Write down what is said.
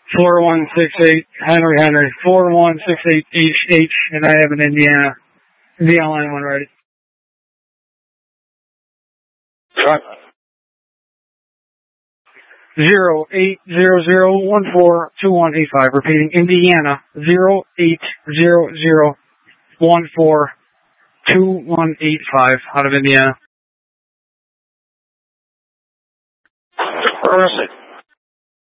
4168 Henry 4168HH, and I have an Indiana. Indiana line 1 ready. Right. 0800142185. Repeating, Indiana 0800142185 out of Indiana. Perfect.